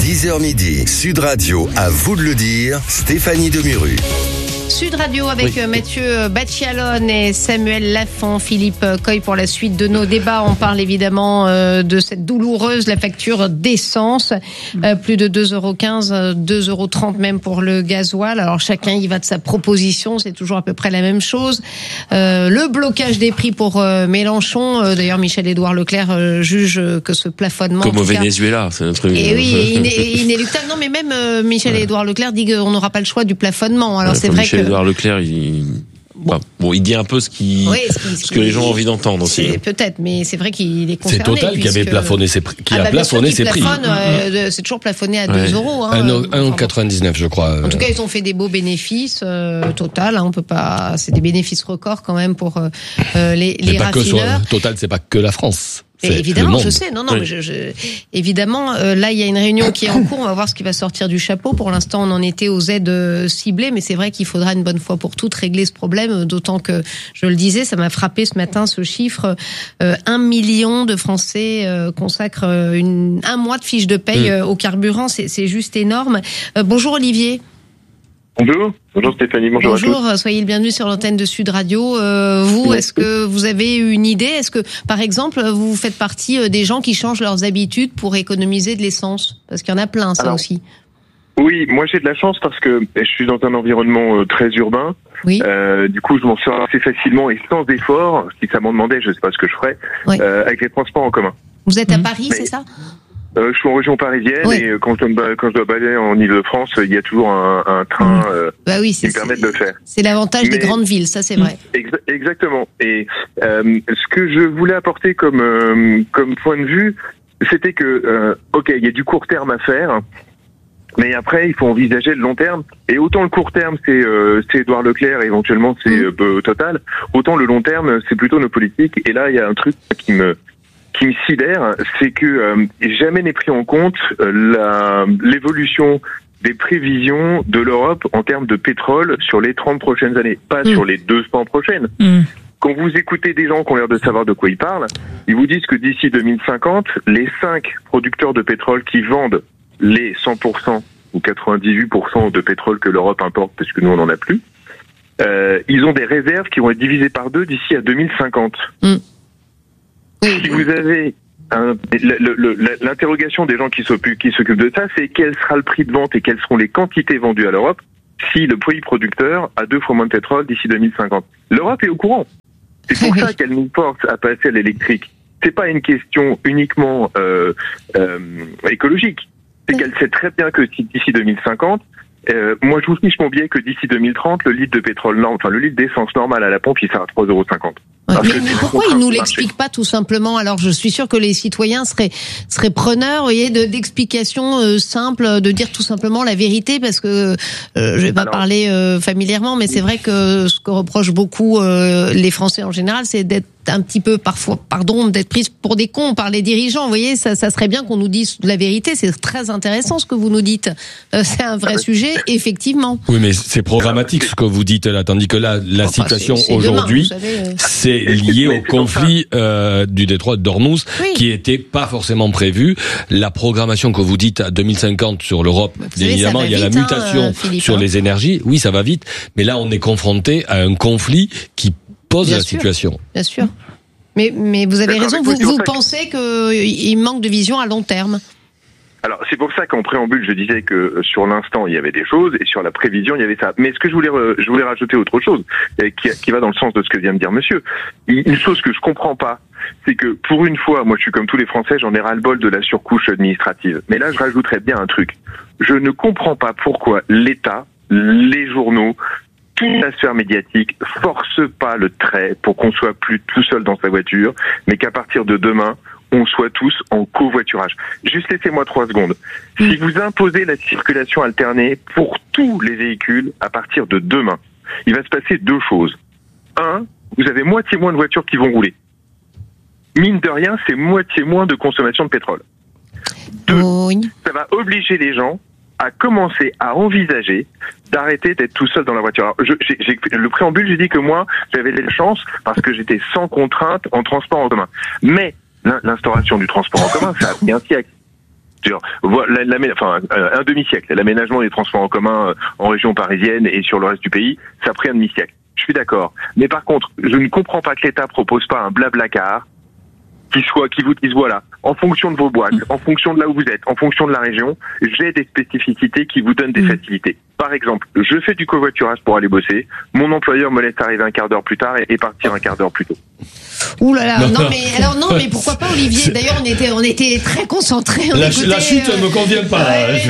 10h midi, Sud Radio, à vous de le dire, Stéphanie Demuru. Sud Radio avec Mathieu Bachialone et Samuel Lafont, Philippe Coy pour la suite de nos débats. On parle évidemment de cette douloureuse, la facture d'essence. Plus de 2,15 €, 2,30 € même pour le gasoil. Alors chacun y va de sa proposition, c'est toujours à peu près la même chose. Le blocage des prix pour Mélenchon. D'ailleurs, Michel-Édouard Leclerc juge que ce plafonnement... Comme au Venezuela, c'est notre... Et oui, inéluctable. Non, mais même Michel-Édouard Leclerc dit qu'on n'aura pas le choix du plafonnement. Alors c'est vrai que... Michel-Édouard Leclerc, il dit un peu ce que les gens ont envie d'entendre aussi. Peut-être, mais c'est vrai qu'il est concerné. C'est Total qui avait plafonné ses prix, prix. C'est toujours plafonné à 2 €. 1,99 €, je crois. En tout cas, ils ont fait des beaux bénéfices. Total, on peut pas. C'est des bénéfices records quand même pour les raffineurs. Total, c'est pas que la France. Évidemment, je sais. Non, mais évidemment, là, il y a une réunion qui est en cours. On va voir ce qui va sortir du chapeau. Pour l'instant, on en était aux aides ciblées, mais c'est vrai qu'il faudra une bonne fois pour toutes régler ce problème. D'autant que, je le disais, ça m'a frappé ce matin ce chiffre. 1 million de Français consacrent un mois de fiche de paye au carburant. C'est juste énorme. Bonjour Olivier. Bonjour Stéphanie, bonjour à tous. Soyez le bienvenu sur l'antenne de Sud Radio. Est-ce que vous avez une idée? Est-ce que, par exemple, vous faites partie des gens qui changent leurs habitudes pour économiser de l'essence? Parce qu'il y en a plein, aussi. Oui, moi j'ai de la chance parce que je suis dans un environnement très urbain. Oui. Du coup, je m'en sors assez facilement et sans effort. Si ça m'en demandait, je ne sais pas ce que je ferais, avec les transports en commun. Vous êtes à Paris, c'est ça? Je suis en région parisienne et quand je dois balayer en Ile-de-France, il y a toujours un train qui me permet de le faire. C'est l'avantage des grandes villes, ça c'est vrai. Exactement. Et ce que je voulais apporter comme point de vue, c'était que il y a du court terme à faire, mais après il faut envisager le long terme. Et autant le court terme c'est Édouard Leclerc et éventuellement c'est Total, autant le long terme c'est plutôt nos politiques. Et là il y a un truc qui me sidère, c'est que jamais n'est pris en compte l'évolution des prévisions de l'Europe en termes de pétrole sur les 30 prochaines années, pas sur les 200 prochaines. Quand vous écoutez des gens qui ont l'air de savoir de quoi ils parlent, ils vous disent que d'ici 2050, les 5 producteurs de pétrole qui vendent les 100% ou 98% de pétrole que l'Europe importe, parce que nous on n'en a plus, ils ont des réserves qui vont être divisées par 2 d'ici à 2050. Si vous avez l'interrogation des gens qui s'occupent de ça, c'est quel sera le prix de vente et quelles seront les quantités vendues à l'Europe si le pays producteur a 2 fois moins de pétrole d'ici 2050. L'Europe est au courant. C'est pour ça qu'elle nous force à passer à l'électrique. C'est pas une question uniquement écologique. C'est qu'elle sait très bien que d'ici 2050, moi je vous fiche mon billet que d'ici 2030, le litre de pétrole le litre d'essence normal à la pompe, il sera à 3,50 €. Mais pourquoi ils nous l'expliquent pas tout simplement? Alors je suis sûr que les citoyens seraient preneurs, vous voyez, d'explications simples, de dire tout simplement la vérité, parce que je vais pas parler familièrement, mais c'est vrai que ce que reprochent beaucoup les Français en général, c'est d'être un petit peu parfois, d'être pris pour des cons par les dirigeants. Vous voyez, ça serait bien qu'on nous dise la vérité. C'est très intéressant ce que vous nous dites. C'est un vrai sujet, effectivement. Oui, mais c'est programmatique ce que vous dites là, tandis que là, la situation aujourd'hui, c'est lié au conflit du détroit d'Ormuz, qui était pas forcément prévu. La programmation que vous dites à 2050 sur l'Europe, bien évidemment, il y a la mutation sur les énergies. Oui, ça va vite, mais là, on est confronté à un conflit qui pose la situation. Bien sûr. Mais vous avez raison, vous pensez qu'il manque de vision à long terme. Alors, c'est pour ça qu'en préambule, je disais que sur l'instant, il y avait des choses, et sur la prévision, il y avait ça. Mais ce que je voulais rajouter autre chose, qui va dans le sens de ce que vient de dire monsieur. Une chose que je comprends pas, c'est que pour une fois, moi je suis comme tous les Français, j'en ai ras-le-bol de la surcouche administrative. Mais là, je rajouterais bien un truc. Je ne comprends pas pourquoi l'État, les journaux, toute la sphère médiatique force pas le trait pour qu'on soit plus tout seul dans sa voiture, mais qu'à partir de demain, on soit tous en covoiturage. Juste laissez-moi 3 secondes. Si vous imposez la circulation alternée pour tous les véhicules à partir de demain, il va se passer 2 choses. 1, vous avez moitié moins de voitures qui vont rouler. Mine de rien, c'est moitié moins de consommation de pétrole. 2, ça va obliger les gens à commencer à envisager d'arrêter d'être tout seul dans la voiture. Alors, le préambule, j'ai dit que moi, j'avais de la chance parce que j'étais sans contrainte en transport en commun. Mais l'instauration du transport en commun, ça a pris un siècle. Un demi-siècle. L'aménagement des transports en commun en région parisienne et sur le reste du pays, ça a pris un demi-siècle. Je suis d'accord. Mais par contre, je ne comprends pas que l'État propose pas un Blablacar qui vous dise voilà, en fonction de vos boîtes, en fonction de là où vous êtes, en fonction de la région, j'ai des spécificités qui vous donnent des facilités. Par exemple, je fais du covoiturage pour aller bosser, mon employeur me laisse arriver un quart d'heure plus tard et partir un quart d'heure plus tôt. Ouh là là, non mais pourquoi pas Olivier? D'ailleurs on était très concentrés. La chute me convient pas.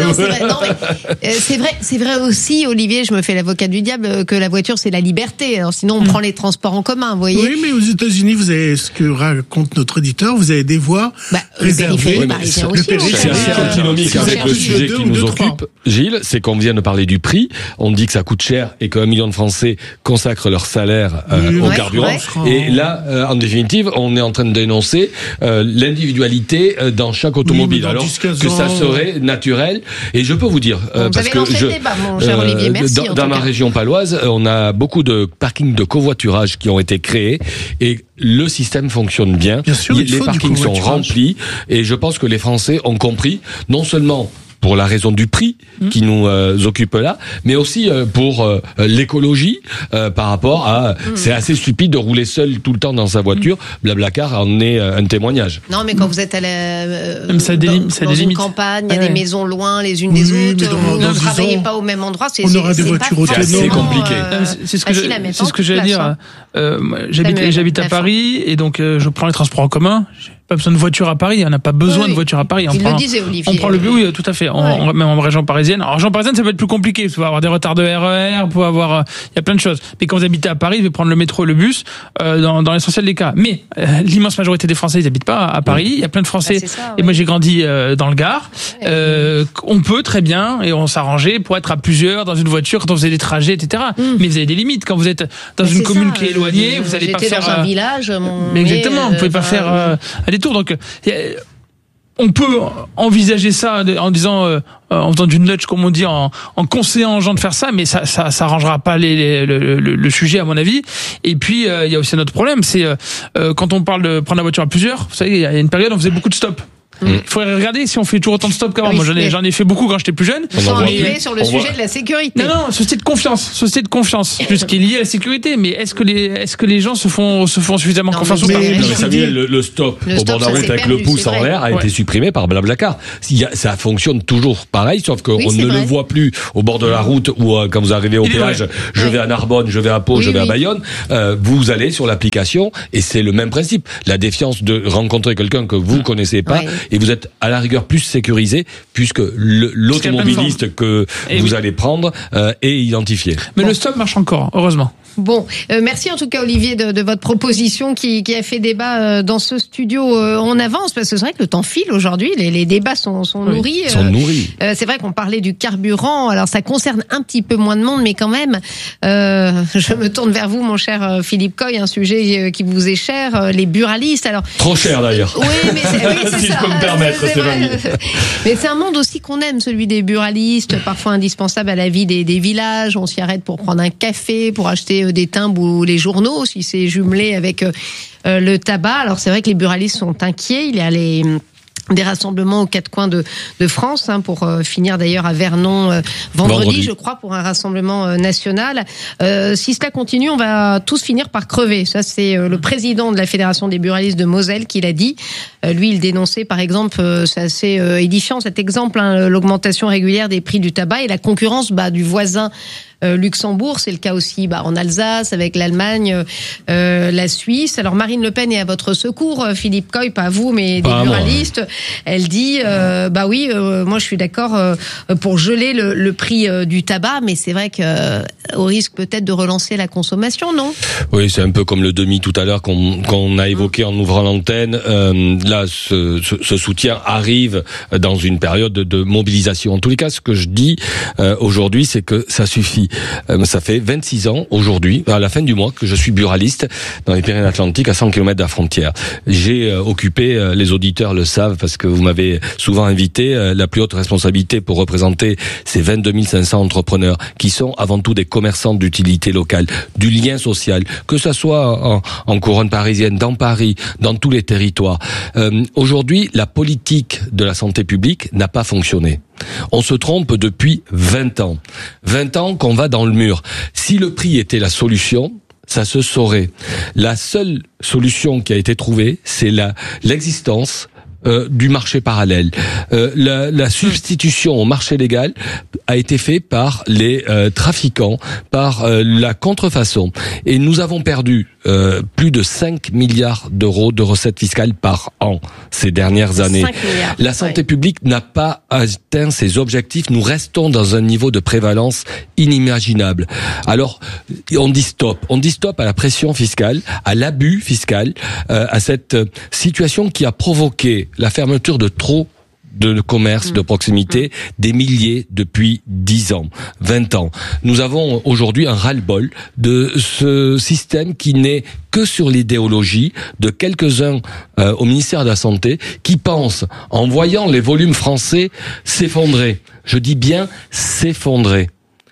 C'est vrai aussi Olivier, je me fais l'avocat du diable, que la voiture c'est la liberté. Alors sinon on prend les transports en commun, vous voyez. Oui, mais aux États-Unis, vous avez ce que raconte notre auditeur, vous avez des voies réservées. C'est assez antinomique avec le sujet qui nous occupe, Gilles, c'est qu'on vient de parler du prix. On dit que ça coûte cher et qu'1 million de Français consacrent leur salaire au carburant. Et là, en définitive, on est en train de dénoncer l'individualité dans chaque automobile. Alors que ça serait naturel. Et je peux vous dire, parce que dans ma région paloise, on a beaucoup de parkings de covoiturage qui ont été créés et le système fonctionne bien. Les parkings sont remplis et je pense que les Français ont compris, non seulement pour la raison du prix qui nous occupe là, mais aussi pour l'écologie par rapport à... C'est assez stupide de rouler seul tout le temps dans sa voiture. Blablacar en est un témoignage. Non, mais quand vous êtes à dans une campagne, il y a des maisons loin les unes des autres, vous ne travaillez pas au même endroit, on aura des voitures autonomes. C'est compliqué. C'est ce que j'allais dire. J'habite à Paris et donc je prends les transports en commun. Pas besoin de voiture à Paris, on n'a pas besoin de voiture à Paris. Il le disait, Olivier. On prend le oui, tout à fait. Même en région parisienne. Alors, en région parisienne, ça peut être plus compliqué. Vous pouvez avoir des retards de RER, vous pouvez avoir, il y a plein de choses. Mais quand vous habitez à Paris, vous pouvez prendre le métro et le bus, dans l'essentiel des cas. Mais, l'immense majorité des Français, ils habitent pas à Paris. Il y a plein de Français. Et moi, j'ai grandi, dans le Gard. On peut très bien, et on s'arrangeait pour être à plusieurs dans une voiture quand on faisait des trajets, etc. Mais vous avez des limites. Quand vous êtes dans une commune qui est éloignée, vous allez pas faire. Dans un village, mais exactement, vous pouvez pas faire, des tours. Donc, on peut envisager ça en disant, en faisant du nudge, comme on dit, en conseillant aux gens de faire ça, mais ça arrangera pas le sujet, à mon avis. Et puis, il y a aussi un autre problème, c'est quand on parle de prendre la voiture à plusieurs, vous savez, il y a une période où on faisait beaucoup de stops. Il faudrait regarder si on fait toujours autant de stops qu'avant. Moi, j'en ai fait beaucoup quand j'étais plus jeune. On s'en arrivé sur le sujet de la sécurité. Non, société de confiance, plus qui est liée à la sécurité. Mais est-ce que les gens se font suffisamment confiance ou pas? Samuel, le stop au bord de la route avec le pouce en l'air a été supprimé par Blablacar. Ça fonctionne toujours pareil, sauf qu'on ne le voit plus au bord de la route ou quand vous arrivez au péage. Je vais à Narbonne, je vais à Pau, je vais à Bayonne. Vous allez sur l'application et c'est le même principe. La défiance de rencontrer quelqu'un que vous connaissez pas. Et vous êtes à la rigueur plus sécurisé puisque l'automobiliste que vous allez prendre est identifié. Mais le stop marche encore, heureusement. Bon, merci en tout cas Olivier de votre proposition qui a fait débat dans ce studio. On avance parce que c'est vrai que le temps file aujourd'hui, les débats sont nourris. Sont nourris. C'est vrai qu'on parlait du carburant, alors ça concerne un petit peu moins de monde, mais quand même, je me tourne vers vous, mon cher Philippe Coy, un sujet qui vous est cher, les buralistes. Alors trop cher d'ailleurs. Oui, mais c'est si ça. Je peux me permettre, Stéphanie. Mais c'est un monde aussi qu'on aime, celui des buralistes, parfois indispensable à la vie des villages. On s'y arrête pour prendre un café, pour acheter des timbres ou les journaux, si c'est jumelé avec le tabac. Alors c'est vrai que les buralistes sont inquiets. Il y a des rassemblements aux quatre coins de France, pour finir d'ailleurs à Vernon vendredi, je crois, pour un rassemblement national. Si cela continue, on va tous finir par crever. Ça, c'est le président de la Fédération des buralistes de Moselle qui l'a dit. Lui, il dénonçait, par exemple, c'est assez édifiant cet exemple, l'augmentation régulière des prix du tabac et la concurrence du voisin Luxembourg, c'est le cas aussi en Alsace, avec l'Allemagne, la Suisse. Alors Marine Le Pen est à votre secours, Philippe Coy, pas à vous, mais des buralistes. Elle dit, moi je suis d'accord pour geler le prix du tabac, mais c'est vrai que au risque peut-être de relancer la consommation, non? Oui, c'est un peu comme le demi tout à l'heure qu'on a évoqué en ouvrant l'antenne. Là, ce soutien arrive dans une période de mobilisation. En tous les cas, ce que je dis aujourd'hui, c'est que ça suffit. Ça fait 26 ans aujourd'hui, à la fin du mois, que je suis buraliste dans les Pyrénées-Atlantiques, à 100 km de la frontière. J'ai occupé, les auditeurs le savent parce que vous m'avez souvent invité, la plus haute responsabilité pour représenter ces 22 500 entrepreneurs qui sont avant tout des commerçants d'utilité locale, du lien social, que ça soit en couronne parisienne, dans Paris, dans tous les territoires. Aujourd'hui, la politique de la santé publique n'a pas fonctionné. On se trompe depuis 20 ans. 20 ans qu'on va dans le mur. Si le prix était la solution, ça se saurait. La seule solution qui a été trouvée, c'est l'existence du marché parallèle. La substitution au marché légal a été faite par les trafiquants, par la contrefaçon. Et nous avons perdu plus de 5 milliards d'euros de recettes fiscales par an ces dernières années. La santé publique n'a pas atteint ses objectifs. Nous restons dans un niveau de prévalence inimaginable. Alors, on dit stop. On dit stop à la pression fiscale, à l'abus fiscal, à cette situation qui a provoqué la fermeture de trop de commerces de proximité, des milliers depuis 10 ans, 20 ans. Nous avons aujourd'hui un ras-le-bol de ce système qui n'est que sur l'idéologie de quelques-uns au ministère de la Santé qui pensent, en voyant les volumes français s'effondrer, je dis bien s'effondrer,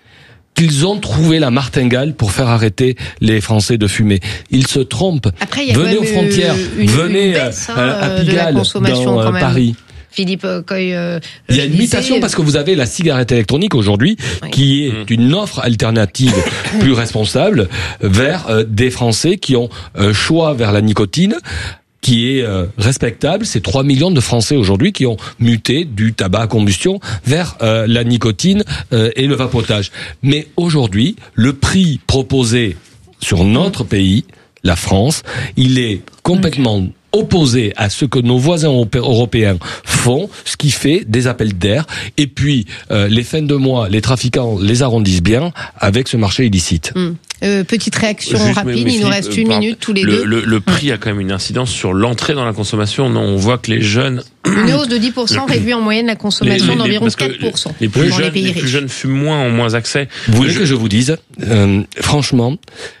qu'ils ont trouvé la martingale pour faire arrêter les Français de fumer. Ils se trompent. Après, il y a venez aux frontières, venez à Pigalle, dans Paris. Philippe Coy, il y a une mutation parce que vous avez la cigarette électronique aujourd'hui qui est une offre alternative plus responsable vers des Français qui ont choix vers la nicotine, qui est respectable. C'est 3 millions de Français aujourd'hui qui ont muté du tabac à combustion vers la nicotine et le vapotage. Mais aujourd'hui, le prix proposé sur notre pays, la France, il est complètement opposé à ce que nos voisins européens font, ce qui fait des appels d'air. Et puis, les fins de mois, les trafiquants les arrondissent bien avec ce marché illicite. Petite réaction rapide, il nous reste une minute tous les deux. Le prix a quand même une incidence sur l'entrée dans la consommation. Non, on voit que les jeunes... Une hausse de 10% réduit en moyenne la consommation d'environ 4%. Les plus jeunes fument moins, ont moins accès. Vous voulez que je vous dise, franchement...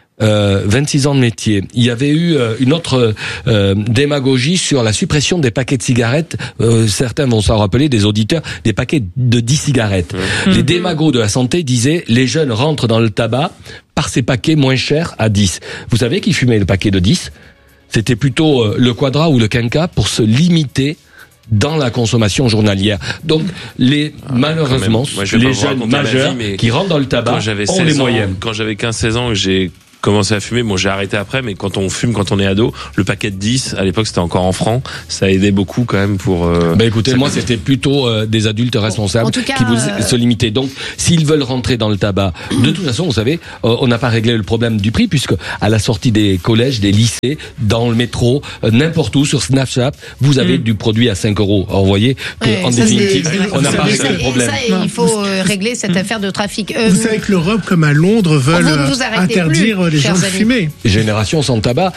26 ans de métier. Il y avait eu une autre démagogie sur la suppression des paquets de cigarettes. Certains vont s'en rappeler, des auditeurs, des paquets de 10 cigarettes. Les démagos de la santé disaient les jeunes rentrent dans le tabac par ces paquets moins chers à 10. Vous savez qui fumait le paquet de 10 ? C'était plutôt le Quadra ou le Quinca pour se limiter dans la consommation journalière. Donc, malheureusement, les jeunes majeurs qui rentrent dans le tabac ont les moyens. Quand j'avais 15-16 ans, j'ai commencé à fumer, bon j'ai arrêté après, mais quand on fume, quand on est ado, le paquet de 10, à l'époque c'était encore en francs, ça aidait beaucoup quand même pour... écoutez, moi c'était plutôt des adultes responsables qui voulaient se limiter. Donc s'ils veulent rentrer dans le tabac, de toute façon vous savez, on n'a pas réglé le problème du prix, puisque à la sortie des collèges, des lycées, dans le métro, n'importe où, sur Snapchat, vous avez du produit à 5 €. Alors vous voyez qu'en définitive, on n'a pas réglé le problème. Il faut régler cette affaire de trafic. Vous savez que l'Europe, comme à Londres, veulent interdire les gens de fumer. Génération sans tabac,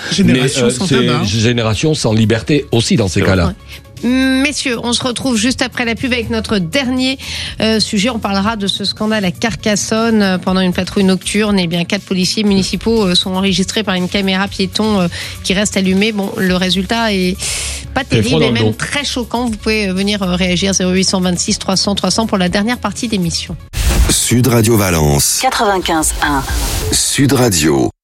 génération sans liberté aussi dans ces cas-là. Messieurs, on se retrouve juste après la pub avec notre dernier sujet. On parlera de ce scandale à Carcassonne pendant une patrouille nocturne. Eh bien, 4 policiers municipaux sont enregistrés par une caméra piéton qui reste allumée. Bon, le résultat est pas terrible et même très choquant. Vous pouvez venir réagir 0826 300 300 pour la dernière partie d'émission. Sud Radio Valence 95.1 Sud Radio.